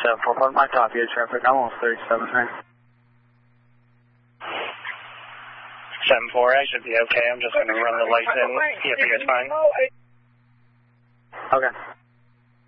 7-4, pardon my copy of traffic. I'm on 37 here. 7-4, I should be okay. I'm just going to run the lights in. See if you guys fine. Okay.